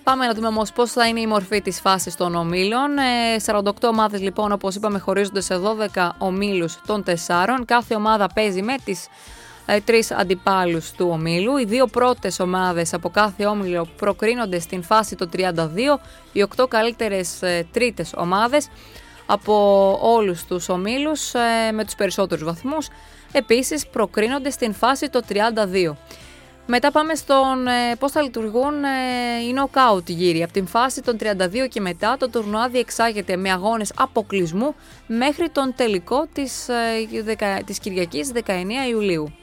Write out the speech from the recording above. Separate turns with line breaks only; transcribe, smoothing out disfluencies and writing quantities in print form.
Πάμε να δούμε όμως πώς θα είναι η μορφή της φάσης των ομίλων. 48 ομάδες λοιπόν, όπως είπαμε, χωρίζονται σε 12 ομίλους των 4. Κάθε ομάδα παίζει με τις 3 αντιπάλους του ομίλου. Οι 2 πρώτες ομάδες από κάθε όμιλο προκρίνονται στην φάση των 32. Οι 8 καλύτερες τρίτες ομάδες από όλους τους ομίλους με τους περισσότερους βαθμούς επίσης προκρίνονται στην φάση των 32. Μετά πάμε στον πώς θα λειτουργούν οι knockout γύροι. Από την φάση των 32 και μετά το τουρνουά διεξάγεται με αγώνες αποκλεισμού μέχρι τον τελικό της Κυριακής 19 Ιουλίου.